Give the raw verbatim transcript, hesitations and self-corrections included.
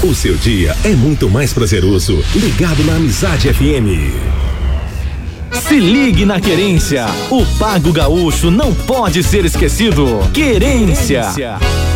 O seu dia é muito mais prazeroso ligado na Amizade F M. Se ligue na Querência. O Pago Gaúcho não pode ser esquecido. Querência.